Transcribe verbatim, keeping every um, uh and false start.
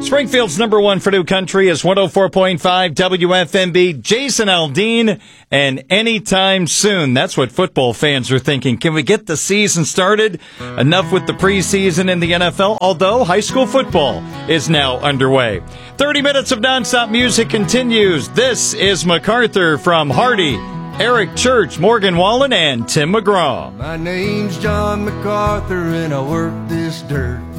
Springfield's number one for new country is one oh four point five W F M B. Jason Aldean, and anytime soon. That's what football fans are thinking. Can we get the season started? Enough with the preseason in the N F L, although high school football is now underway. thirty minutes of nonstop music continues. This is MacArthur from Hardy, Eric Church, Morgan Wallen, and Tim McGraw. My name's John MacArthur, and I work this dirt.